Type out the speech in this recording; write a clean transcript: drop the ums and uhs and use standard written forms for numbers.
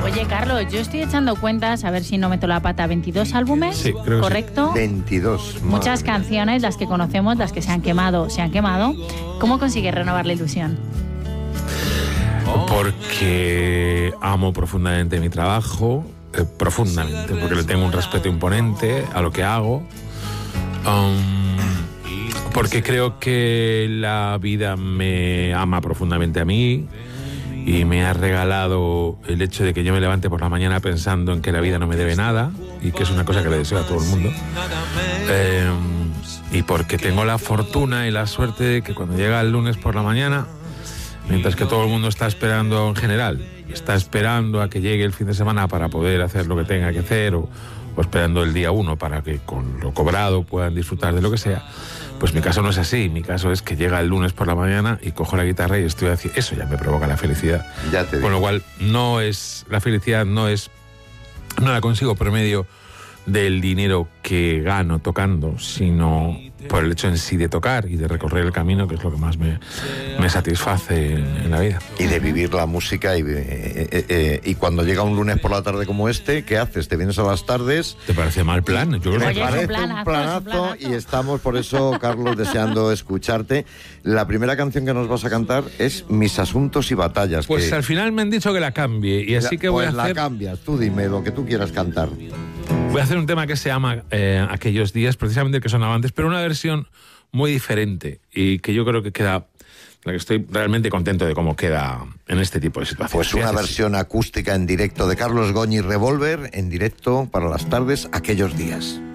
Oye, Carlos, yo estoy echando cuentas, a ver si no meto la pata, 22 álbumes, sí, creo ¿correcto? Que sí. 22. Muchas canciones, las que conocemos, las que se han quemado. ¿Cómo consigues renovar la ilusión? Porque amo profundamente mi trabajo, profundamente, porque le tengo un respeto imponente a lo que hago. Porque creo que la vida me ama profundamente a mí y me ha regalado el hecho de que yo me levante por la mañana pensando en que la vida no me debe nada y que es una cosa que le deseo a todo el mundo. Y porque tengo la fortuna y la suerte de que cuando llega el lunes por la mañana, mientras que todo el mundo está esperando en general, está esperando a que llegue el fin de semana para poder hacer lo que tenga que hacer o esperando el día 1 para que con lo cobrado puedan disfrutar de lo que sea, pues mi caso no es así. Mi caso es que llega el lunes por la mañana y cojo la guitarra y estoy haciendo... Eso ya me provoca la felicidad. Ya te digo. Con lo cual, la felicidad no la consigo por medio del dinero que gano tocando, sino por el hecho en sí de tocar y de recorrer el camino, que es lo que más me satisface en la vida. Y de vivir la música y cuando llega un lunes por la tarde como este, ¿qué haces? ¿Te vienes a las tardes? ¿Te parece mal plan? Yo creo Me que parece es un un planazo. planazo y estamos por eso, Carlos, deseando escucharte. La primera canción que nos vas a cantar es Mis asuntos y batallas. Pues que al final me han dicho que la cambie y así que voy a hacer... la cambias, tú dime lo que tú quieras cantar. Voy a hacer un tema que se llama Aquellos días, precisamente que sonaba antes, pero una versión muy diferente y que yo creo que queda, la que estoy realmente contento de cómo queda en este tipo de situaciones. Pues una versión acústica en directo de Carlos Goñi Revolver, en directo para las tardes, Aquellos días.